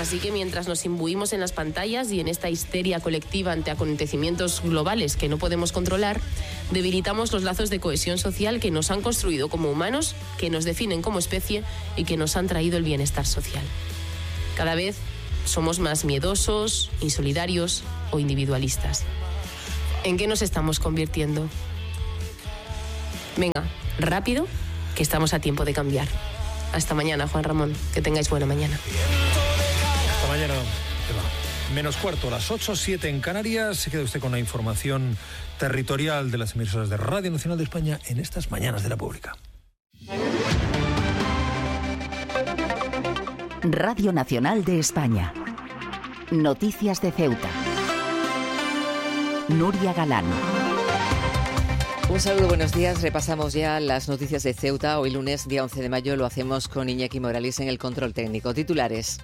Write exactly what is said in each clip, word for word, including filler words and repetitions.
Así que mientras nos imbuimos en las pantallas y en esta histeria colectiva ante acontecimientos globales que no podemos controlar, debilitamos los lazos de cohesión social que nos han construido como humanos, que nos definen como especie y que nos han traído el bienestar social. Cada vez somos más miedosos, insolidarios o individualistas. ¿En qué nos estamos convirtiendo? Venga, rápido, que estamos a tiempo de cambiar. Hasta mañana, Juan Ramón. Que tengáis buena mañana. Hasta mañana, Eva. Menos cuarto, las ocho, siete en Canarias. Se queda usted con la información territorial de las emisoras de Radio Nacional de España en estas Mañanas de la Pública. Radio Nacional de España. Noticias de Ceuta. Nuria Galán. Un saludo, buenos días. Repasamos ya las noticias de Ceuta. Hoy lunes, día once de mayo, lo hacemos con Iñaki Morales en el control técnico. Titulares.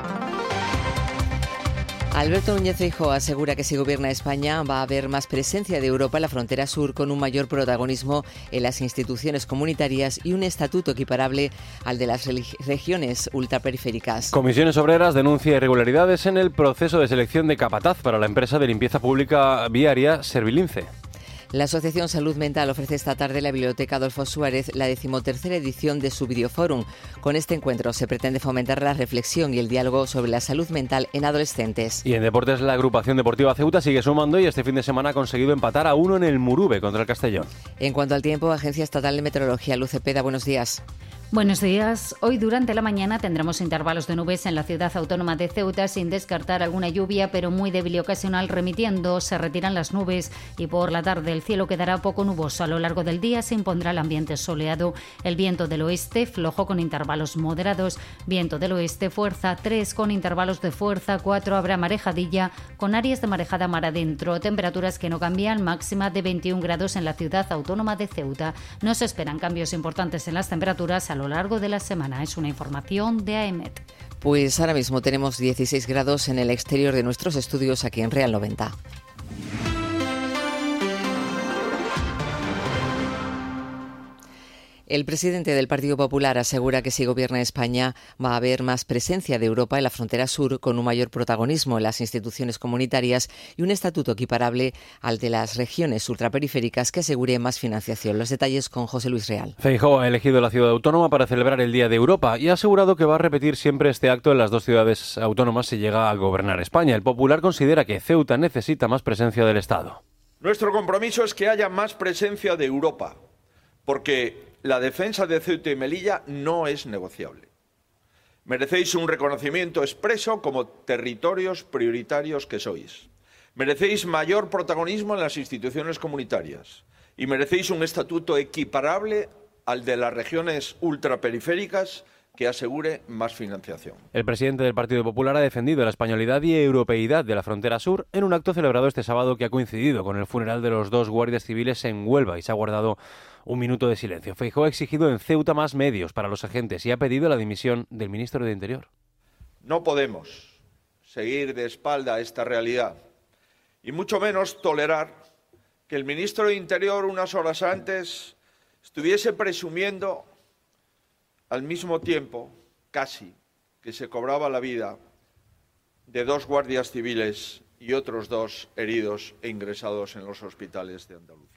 Alberto Núñez Feijóo asegura que si gobierna España va a haber más presencia de Europa en la frontera sur, con un mayor protagonismo en las instituciones comunitarias y un estatuto equiparable al de las regiones ultraperiféricas. Comisiones Obreras denuncia irregularidades en el proceso de selección de capataz para la empresa de limpieza pública viaria Servilince. La Asociación Salud Mental ofrece esta tarde en la Biblioteca Adolfo Suárez la decimotercera edición de su videoforum. Con este encuentro se pretende fomentar la reflexión y el diálogo sobre la salud mental en adolescentes. Y en deportes, la agrupación deportiva Ceuta sigue sumando y este fin de semana ha conseguido empatar a uno en el Murube contra el Castellón. En cuanto al tiempo, Agencia Estatal de Meteorología, Luz Cepeda, buenos días. Buenos días. Hoy durante la mañana tendremos intervalos de nubes en la ciudad autónoma de Ceuta, sin descartar alguna lluvia, pero muy débil y ocasional remitiendo. Se retiran las nubes y por la tarde el cielo quedará poco nuboso. A lo largo del día se impondrá el ambiente soleado. El viento del oeste flojo con intervalos moderados. Viento del oeste fuerza tres con intervalos de fuerza cuatro. Habrá marejadilla con áreas de marejada mar adentro. Temperaturas que no cambian, máxima de veintiún grados en la ciudad autónoma de Ceuta. No se esperan cambios importantes en las temperaturas a lo largo de la semana. Es una información de AEMET. Pues ahora mismo tenemos dieciséis grados en el exterior de nuestros estudios aquí en Real noventa. El presidente del Partido Popular asegura que si gobierna España va a haber más presencia de Europa en la frontera sur, con un mayor protagonismo en las instituciones comunitarias y un estatuto equiparable al de las regiones ultraperiféricas que asegure más financiación. Los detalles con José Luis Real. Feijóo ha elegido la ciudad autónoma para celebrar el Día de Europa y ha asegurado que va a repetir siempre este acto en las dos ciudades autónomas si llega a gobernar España. El Popular considera que Ceuta necesita más presencia del Estado. Nuestro compromiso es que haya más presencia de Europa, porque la defensa de Ceuta y Melilla no es negociable. Merecéis un reconocimiento expreso como territorios prioritarios que sois. Merecéis mayor protagonismo en las instituciones comunitarias y merecéis un estatuto equiparable al de las regiones ultraperiféricas que asegure más financiación. El presidente del Partido Popular ha defendido la españolidad y europeidad de la frontera sur en un acto celebrado este sábado que ha coincidido con el funeral de los dos guardias civiles en Huelva y se ha guardado un minuto de silencio. Feijóo ha exigido en Ceuta más medios para los agentes y ha pedido la dimisión del ministro de Interior. No podemos seguir de espalda a esta realidad y mucho menos tolerar que el ministro de Interior unas horas antes estuviese presumiendo al mismo tiempo, casi, que se cobraba la vida de dos guardias civiles y otros dos heridos e ingresados en los hospitales de Andalucía.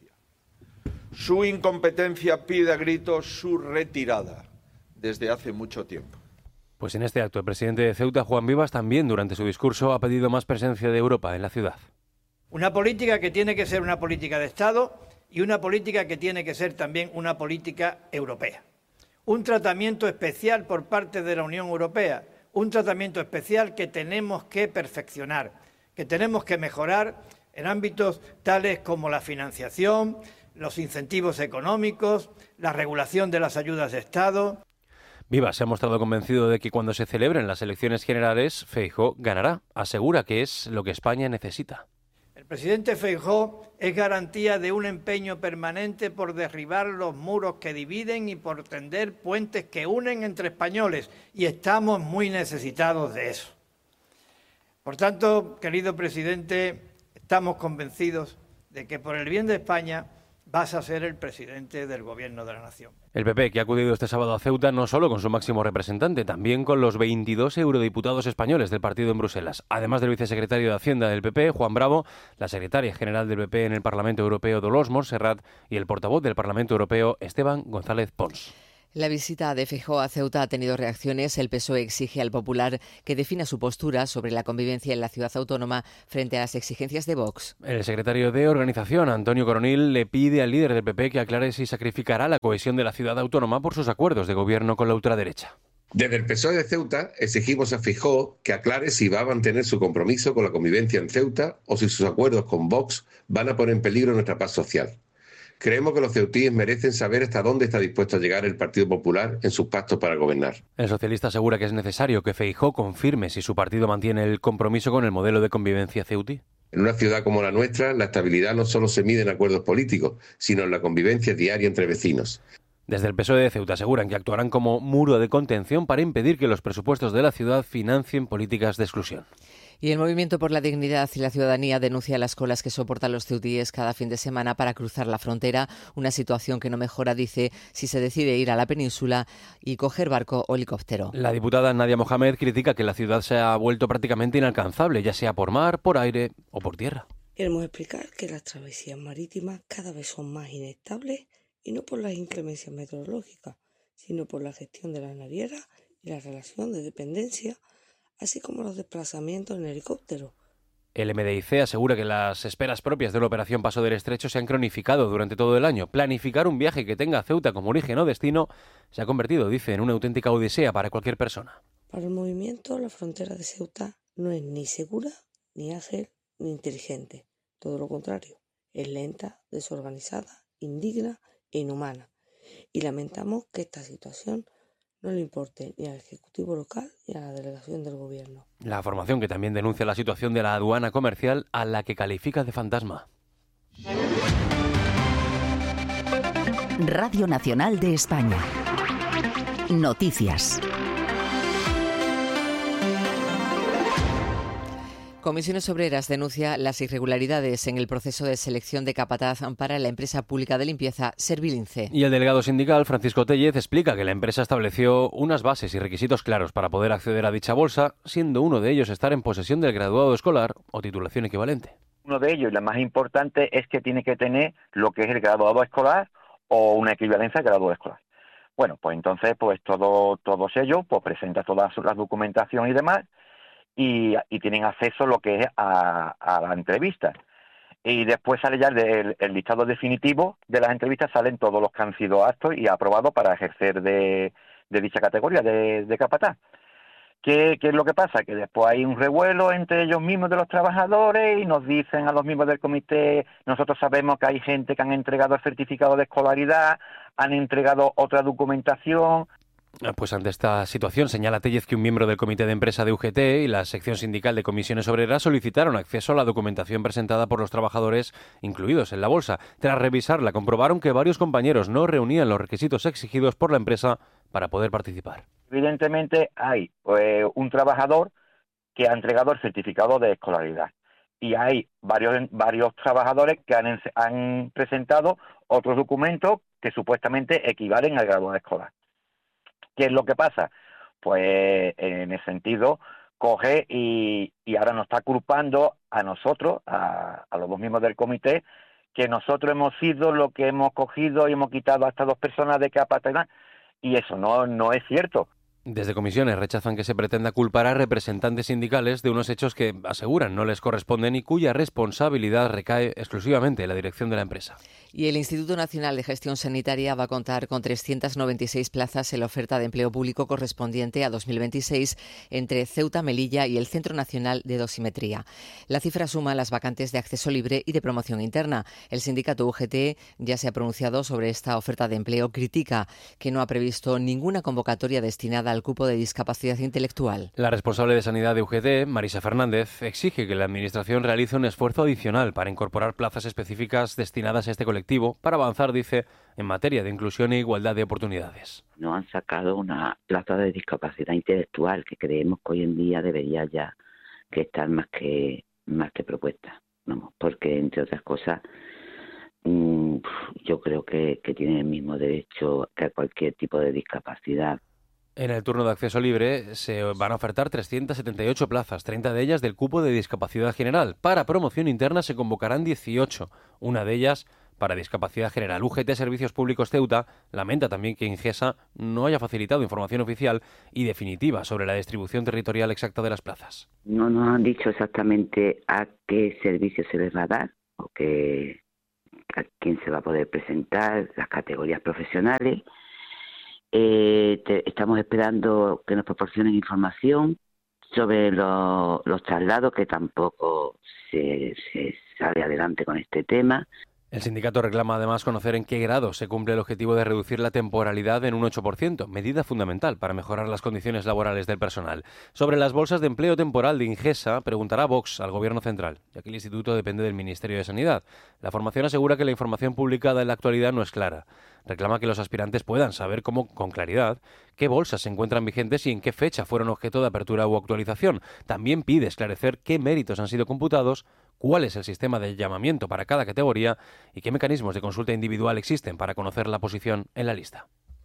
Su incompetencia pide a gritos su retirada desde hace mucho tiempo. Pues en este acto el presidente de Ceuta, Juan Vivas, también durante su discurso ha pedido más presencia de Europa en la ciudad. Una política que tiene que ser una política de Estado y una política que tiene que ser también una política europea. Un tratamiento especial por parte de la Unión Europea, un tratamiento especial que tenemos que perfeccionar, que tenemos que mejorar en ámbitos tales como la financiación, los incentivos económicos, la regulación de las ayudas de Estado. Vivas se ha mostrado convencido de que cuando se celebren las elecciones generales, Feijóo ganará. Asegura que es lo que España necesita. El presidente Feijóo es garantía de un empeño permanente por derribar los muros que dividen y por tender puentes que unen entre españoles, y estamos muy necesitados de eso. Por tanto, querido presidente, estamos convencidos de que por el bien de España vas a ser el presidente del Gobierno de la Nación. El P P, que ha acudido este sábado a Ceuta no solo con su máximo representante, también con los veintidós eurodiputados españoles del partido en Bruselas. Además del vicesecretario de Hacienda del P P, Juan Bravo, la secretaria general del P P en el Parlamento Europeo, Dolors Montserrat, y el portavoz del Parlamento Europeo, Esteban González Pons. La visita de Feijóo a Ceuta ha tenido reacciones. El P S O E exige al Popular que defina su postura sobre la convivencia en la ciudad autónoma frente a las exigencias de Vox. El secretario de Organización, Antonio Coronil, le pide al líder del P P que aclare si sacrificará la cohesión de la ciudad autónoma por sus acuerdos de gobierno con la ultraderecha. Desde el P S O E de Ceuta exigimos a Feijóo que aclare si va a mantener su compromiso con la convivencia en Ceuta o si sus acuerdos con Vox van a poner en peligro nuestra paz social. Creemos que los ceutíes merecen saber hasta dónde está dispuesto a llegar el Partido Popular en sus pactos para gobernar. El socialista asegura que es necesario que Feijóo confirme si su partido mantiene el compromiso con el modelo de convivencia ceutí. En una ciudad como la nuestra, la estabilidad no solo se mide en acuerdos políticos, sino en la convivencia diaria entre vecinos. Desde el P S O E de Ceuta aseguran que actuarán como muro de contención para impedir que los presupuestos de la ciudad financien políticas de exclusión. Y el Movimiento por la Dignidad y la Ciudadanía denuncia las colas que soportan los ceutíes cada fin de semana para cruzar la frontera, una situación que no mejora, dice, si se decide ir a la península y coger barco o helicóptero. La diputada Nadia Mohamed critica que la ciudad se ha vuelto prácticamente inalcanzable, ya sea por mar, por aire o por tierra. Queremos explicar que las travesías marítimas cada vez son más inestables y no por las inclemencias meteorológicas, sino por la gestión de las navieras y la relación de dependencia, así como los desplazamientos en helicóptero. El M D I C asegura que las esperas propias de la operación Paso del Estrecho se han cronificado durante todo el año. Planificar un viaje que tenga a Ceuta como origen o destino se ha convertido, dice, en una auténtica odisea para cualquier persona. Para el movimiento, la frontera de Ceuta no es ni segura, ni ágil, ni inteligente. Todo lo contrario, es lenta, desorganizada, indigna e inhumana. Y lamentamos que esta situación no le importe ni al Ejecutivo local ni a la delegación del Gobierno. La formación que también denuncia la situación de la aduana comercial, a la que califica de fantasma. Radio Nacional de España. Noticias. Comisiones Obreras denuncia las irregularidades en el proceso de selección de capataz para la empresa pública de limpieza Servilince. Y el delegado sindical, Francisco Tellez, explica que la empresa estableció unas bases y requisitos claros para poder acceder a dicha bolsa, siendo uno de ellos estar en posesión del graduado escolar o titulación equivalente. Uno de ellos, y la más importante, es que tiene que tener lo que es el graduado escolar o una equivalencia al graduado escolar. Bueno, pues entonces, pues todo, todos ellos, pues presenta toda la documentación y demás, Y, y tienen acceso a lo que es a, a la entrevista. Y después sale ya el, el listado definitivo de las entrevistas, salen todos los que han sido aptos y aprobados para ejercer de, de dicha categoría de, de capataz. ¿Qué, ¿Qué es lo que pasa? Que después hay un revuelo entre ellos mismos de los trabajadores y nos dicen a los miembros del comité, nosotros sabemos que hay gente que han entregado el certificado de escolaridad, han entregado otra documentación. Pues ante esta situación señala Tellez que un miembro del comité de empresa de U G T y la sección sindical de comisiones obreras solicitaron acceso a la documentación presentada por los trabajadores incluidos en la bolsa. Tras revisarla, comprobaron que varios compañeros no reunían los requisitos exigidos por la empresa para poder participar. Evidentemente hay eh, un trabajador que ha entregado el certificado de escolaridad y hay varios varios trabajadores que han, han presentado otros documentos que supuestamente equivalen al graduado escolar. ¿Qué es lo que pasa? Pues en ese sentido coge y, y ahora nos está culpando a nosotros, a, a los dos miembros del comité, que nosotros hemos sido lo que hemos cogido y hemos quitado a estas dos personas de capataz, y eso no, no es cierto. Desde comisiones rechazan que se pretenda culpar a representantes sindicales de unos hechos que aseguran no les corresponden y cuya responsabilidad recae exclusivamente en la dirección de la empresa. Y el Instituto Nacional de Gestión Sanitaria va a contar con trescientas noventa y seis plazas en la oferta de empleo público correspondiente a dos mil veintiséis entre Ceuta, Melilla y el Centro Nacional de Dosimetría. La cifra suma las vacantes de acceso libre y de promoción interna. El sindicato U G T ya se ha pronunciado sobre esta oferta de empleo, critica que no ha previsto ninguna convocatoria destinada al cupo de discapacidad intelectual. La responsable de Sanidad de U G T, Marisa Fernández, exige que la Administración realice un esfuerzo adicional para incorporar plazas específicas destinadas a este colectivo para avanzar, dice, en materia de inclusión e igualdad de oportunidades. No han sacado una plaza de discapacidad intelectual que creemos que hoy en día debería ya que estar más que más que propuesta, vamos, porque entre otras cosas mmm, yo creo que, que tienen el mismo derecho que cualquier tipo de discapacidad. En el turno de acceso libre se van a ofertar trescientas setenta y ocho plazas, treinta de ellas del cupo de discapacidad general. Para promoción interna se convocarán dieciocho, una de ellas para discapacidad general. U G T Servicios Públicos Ceuta lamenta también que Ingesa no haya facilitado información oficial y definitiva sobre la distribución territorial exacta de las plazas. No nos han dicho exactamente a qué servicio se les va a dar o que, a quién se va a poder presentar, las categorías profesionales. Eh, te, estamos esperando que nos proporcionen información sobre lo, los traslados, que tampoco se, se sale adelante con este tema. El sindicato reclama además conocer en qué grado se cumple el objetivo de reducir la temporalidad en un ocho por ciento, medida fundamental para mejorar las condiciones laborales del personal. Sobre las bolsas de empleo temporal de Ingesa, preguntará Vox al Gobierno central, ya que el instituto depende del Ministerio de Sanidad. La formación asegura que la información publicada en la actualidad no es clara. Reclama que los aspirantes puedan saber cómo, con claridad, qué bolsas se encuentran vigentes y en qué fecha fueron objeto de apertura u actualización. También pide esclarecer qué méritos han sido computados, cuál es el sistema de llamamiento para cada categoría y qué mecanismos de consulta individual existen para conocer la posición en la lista.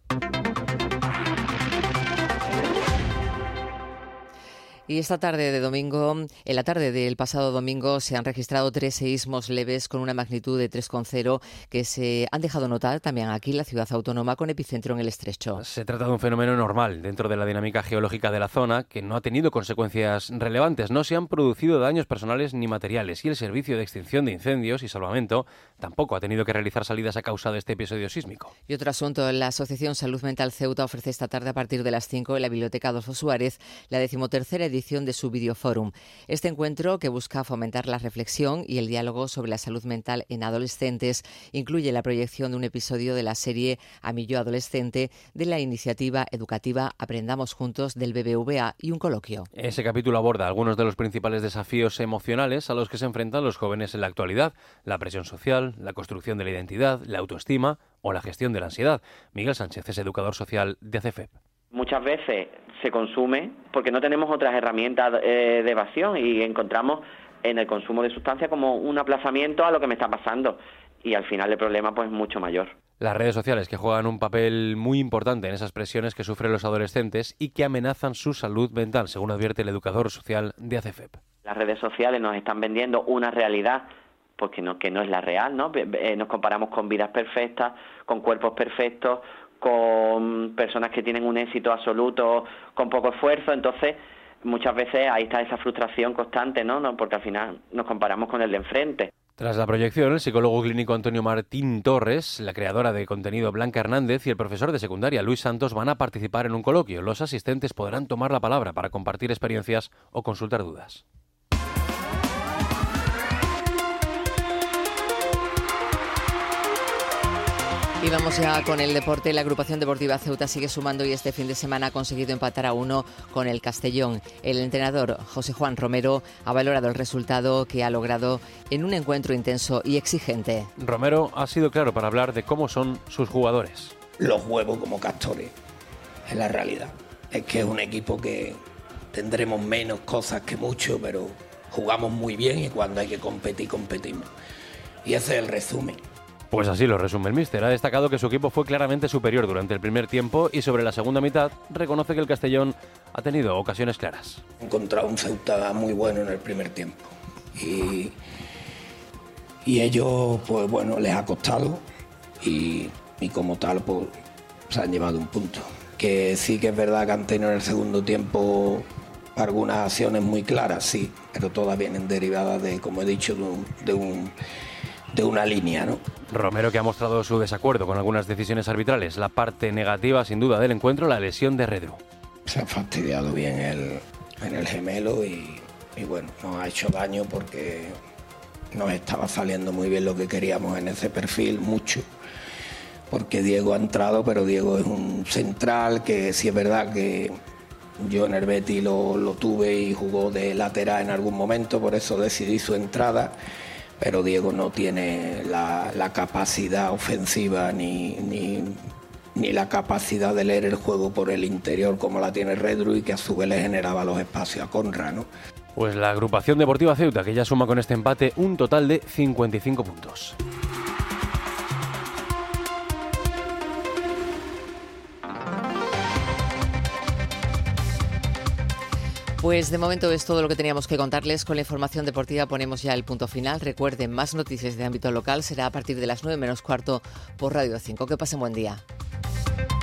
Y esta tarde de domingo, en la tarde del pasado domingo, se han registrado tres seísmos leves con una magnitud de tres coma cero que se han dejado notar también aquí en la ciudad autónoma, con epicentro en el Estrecho. Se trata de un fenómeno normal dentro de la dinámica geológica de la zona, que no ha tenido consecuencias relevantes. No se han producido daños personales ni materiales y el Servicio de Extinción de Incendios y Salvamento tampoco ha tenido que realizar salidas a causa de este episodio sísmico. Y otro asunto, la Asociación Salud Mental Ceuta ofrece esta tarde a partir de las cinco en la Biblioteca Adolfo Suárez la decimotercera edición edición de su videoforum. Este encuentro, que busca fomentar la reflexión y el diálogo sobre la salud mental en adolescentes, incluye la proyección de un episodio de la serie A mi yo adolescente de la iniciativa educativa Aprendamos Juntos del B B V A y un coloquio. Ese capítulo aborda algunos de los principales desafíos emocionales a los que se enfrentan los jóvenes en la actualidad: la presión social, la construcción de la identidad, la autoestima o la gestión de la ansiedad. Miguel Sánchez es educador social de A C E F E P. Muchas veces se consume porque no tenemos otras herramientas eh, de evasión y encontramos en el consumo de sustancias como un aplazamiento a lo que me está pasando y al final el problema pues es mucho mayor. Las redes sociales, que juegan un papel muy importante en esas presiones que sufren los adolescentes y que amenazan su salud mental, según advierte el educador social de A C E F E P. Las redes sociales nos están vendiendo una realidad porque no, que no es la real, ¿no? Nos comparamos con vidas perfectas, con cuerpos perfectos, con personas que tienen un éxito absoluto con poco esfuerzo. Entonces muchas veces ahí está esa frustración constante, ¿no? ¿no? Porque al final nos comparamos con el de enfrente. Tras la proyección, el psicólogo clínico Antonio Martín Torres, la creadora de contenido Blanca Hernández y el profesor de secundaria Luis Santos van a participar en un coloquio. Los asistentes podrán tomar la palabra para compartir experiencias o consultar dudas. Y vamos ya con el deporte. La agrupación deportiva Ceuta sigue sumando y este fin de semana ha conseguido empatar a uno con el Castellón. El entrenador José Juan Romero ha valorado el resultado que ha logrado en un encuentro intenso y exigente. Romero ha sido claro para hablar de cómo son sus jugadores. Los huevos como castores, es la realidad. Es que es un equipo que tendremos menos cosas que mucho, pero jugamos muy bien y cuando hay que competir, competimos. Y ese es el resumen. Pues así lo resume el míster. Ha destacado que su equipo fue claramente superior durante el primer tiempo y sobre la segunda mitad reconoce que el Castellón ha tenido ocasiones claras. He encontrado un Ceuta muy bueno en el primer tiempo y, y ellos, pues bueno, les ha costado y, y como tal, pues se han llevado un punto. Que sí que es verdad que han tenido en el segundo tiempo algunas acciones muy claras, sí, pero todas vienen derivadas de, como he dicho, de un... De un de una línea, ¿no? Romero, que ha mostrado su desacuerdo con algunas decisiones arbitrales. La parte negativa, sin duda, del encuentro, la lesión de Redru. Se ha fastidiado bien el, en el gemelo y, y bueno, nos ha hecho daño porque nos estaba saliendo muy bien lo que queríamos en ese perfil, mucho. Porque Diego ha entrado, pero Diego es un central que sí es verdad que yo en el Betis lo, lo tuve y jugó de lateral en algún momento, por eso decidí su entrada. Pero Diego no tiene la, la capacidad ofensiva ni, ni, ni la capacidad de leer el juego por el interior como la tiene Redru y que a su vez le generaba los espacios a Conra, ¿no? Pues la agrupación deportiva Ceuta, que ya suma con este empate un total de cincuenta y cinco puntos. Pues de momento es todo lo que teníamos que contarles. Con la información deportiva ponemos ya el punto final. Recuerden, más noticias de ámbito local será a partir de las nueve menos cuarto por Radio cinco. Que pasen buen día.